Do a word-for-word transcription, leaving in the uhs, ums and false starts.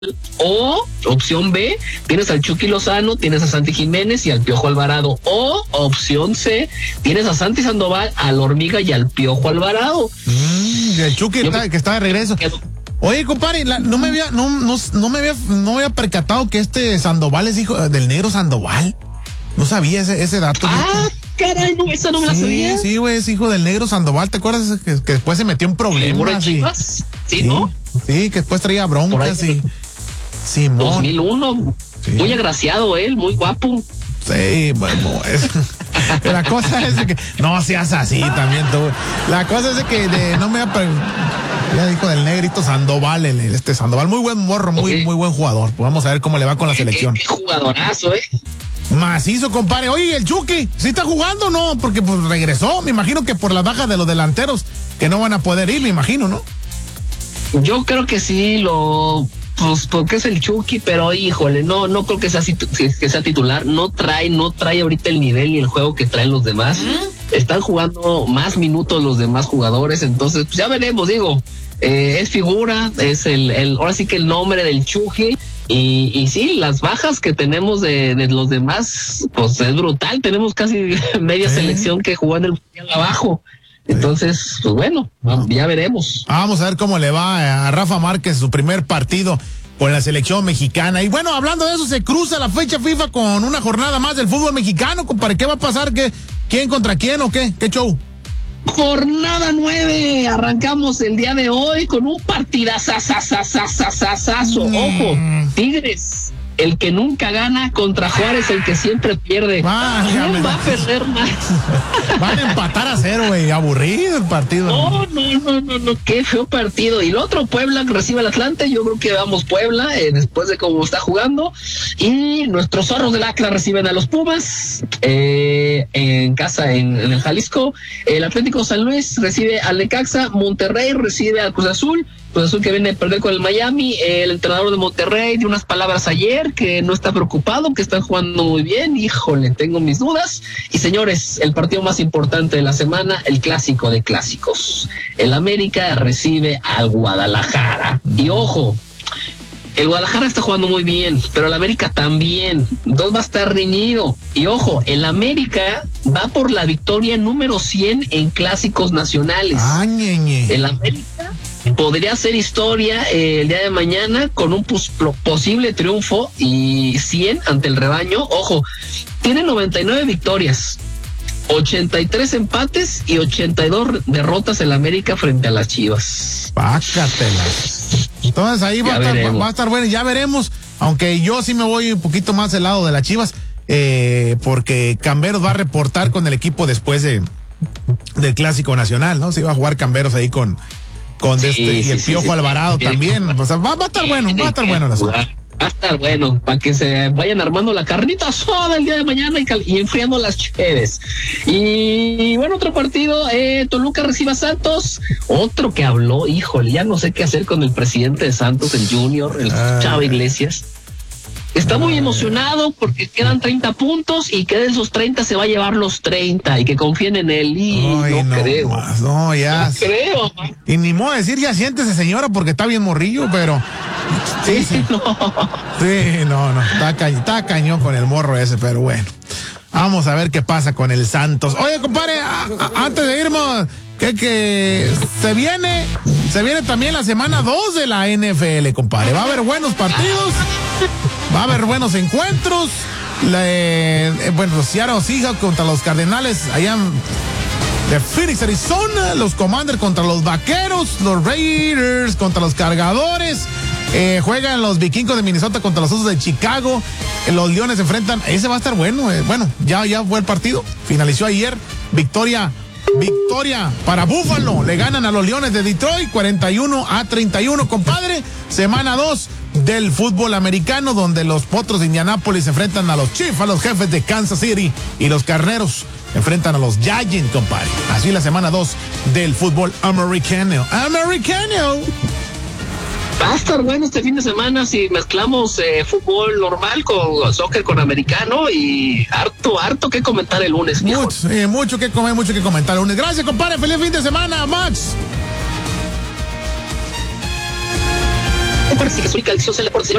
O, opción B, tienes al Chucky Lozano, tienes a Santi Jiménez y al Piojo Alvarado. O, opción C, tienes a Santi Sandoval, al Hormiga y al Piojo Alvarado. Mm, el Chucky está, que está de regreso. Oye, compadre, la, no me había, no, no, no me había, no me había percatado que este Sandoval es hijo del negro Sandoval. No sabía ese, ese dato. Ah, caray, no, esa no me sí, la sabía. Sí, güey, es hijo del negro Sandoval. ¿Te acuerdas que, que después se metió en problemas? Sí, sí, sí, ¿no? Sí, que después traía broncas y... Simón. dos mil uno, sí. Muy agraciado él, muy guapo. Sí, bueno, es, la cosa es que no seas así también tú. La cosa es que de, no me ya dijo del negrito Sandoval, el, este Sandoval, muy buen morro, muy, okay. muy buen jugador. Pues vamos a ver cómo le va con la selección. Qué, qué jugadorazo, eh. Macizo, compadre. Oye, el Chucky, ¿sí está jugando o no? Porque pues regresó, me imagino que por la baja de los delanteros que no van a poder ir, me imagino, ¿no? Yo creo que sí, lo... Pues porque es el Chucky, pero híjole, no, no creo que sea, que sea titular, no trae, no trae ahorita el nivel y el juego que traen los demás. ¿Mm? Están jugando más minutos los demás jugadores, entonces pues ya veremos, digo, eh, es figura, es el, el, ahora sí que el nombre del Chucky, y, y sí, las bajas que tenemos de, de los demás, pues es brutal, tenemos casi media ¿Eh? selección que jugó en el mundial abajo. Entonces, pues bueno, ya veremos. Vamos a ver cómo le va a Rafa Márquez su primer partido con la selección mexicana. Y bueno, hablando de eso, se cruza la fecha FIFA con una jornada más del fútbol mexicano. ¿Para qué va a pasar? ¿Qué, ¿Quién contra quién o qué? ¿Qué show? Jornada nueve, arrancamos el día de hoy con un partidazazazazazazazo. Mm. Ojo, Tigres, el que nunca gana, contra Juárez, el que siempre pierde. Ah, ¿Quién va a perder más? Van a empatar a cero, güey. Aburrido el partido. No, no, no, no, no, qué feo partido. Y el otro, Puebla, que recibe al Atlante. Yo creo que vamos Puebla, eh, después de cómo está jugando. Y nuestros zorros del Atlas reciben a los Pumas, eh, en casa, en, en el Jalisco. El Atlético San Luis recibe al Necaxa. Monterrey recibe al Cruz Azul. Cruz Azul que viene a perder con el Miami. El entrenador de Monterrey dio unas palabras ayer que no está preocupado, que están jugando muy bien. Híjole, tengo mis dudas. Y señores, el partido más importante de la semana, el clásico de clásicos. El América recibe al Guadalajara. Y ojo, el Guadalajara está jugando muy bien, pero el América también. Dos va a estar reñido. Y ojo, el América va por la victoria número cien en clásicos nacionales. Ah, ñeñe. El América podría hacer historia eh, el día de mañana con un pos- posible triunfo y cien ante el rebaño. Ojo, tiene noventa y nueve victorias, ochenta y tres empates y ochenta y dos derrotas el América frente a las Chivas. Pácatelas. Entonces ahí va a, estar, va a estar bueno, ya veremos, aunque yo sí me voy un poquito más del lado de las Chivas, eh, porque Camberos va a reportar con el equipo después de del Clásico Nacional, ¿no? Se iba a jugar Camberos ahí con con sí, este, y el sí, Piojo sí, Alvarado sí, también, o sea, va, va a estar bueno, va a estar bueno la Va a estar bueno, para que se vayan armando la carnita asada el día de mañana y, cal- y enfriando las cheves. Y bueno, otro partido, eh, Toluca recibe a Santos, otro que habló, híjole, ya no sé qué hacer con el presidente de Santos, el Junior, el Chava Iglesias. Está muy emocionado porque quedan treinta puntos y que de esos treinta se va a llevar los treinta y que confíen en él. Y Ay, no, no creo. Más, no, ya. No creo. Y ni modo de decir, ya siéntese, señora, porque está bien morrillo, pero. Sí, sí. No. Sí, no, no. Está, ca... está cañón con el morro ese, pero bueno. Vamos a ver qué pasa con el Santos. Oye, compadre, a, a, antes de irnos, que, que se viene, se viene también la semana dos de la N F L, compadre. Va a haber buenos partidos. Va a haber buenos encuentros. Le, eh, bueno, los Seattle Seahawks contra los Cardenales allá en, de Phoenix, Arizona. Los Commanders contra los Vaqueros. Los Raiders contra los Cargadores. Eh, juegan los Vikingos de Minnesota contra los Osos de Chicago. Eh, los Leones se enfrentan. Ese va a estar bueno. Eh, bueno, ya, ya fue el partido. Finalizó ayer. Victoria. Victoria para Buffalo. Le ganan a los Leones de Detroit cuarenta y uno a treinta y uno, compadre. Semana dos del fútbol americano, donde los Potros de Indianápolis se enfrentan a los Chiefs, a los Jefes de Kansas City, y los Carneros enfrentan a los Giants, compadre. Así la semana dos del fútbol americano. Americano. Va a estar bueno este fin de semana si mezclamos eh, fútbol normal con soccer con americano, y harto, harto que comentar el lunes. Mucho, eh, mucho que comer, mucho que comentar el lunes. Gracias, compadre. Feliz fin de semana, Max. Deportes y que su única adicción sea el deporte.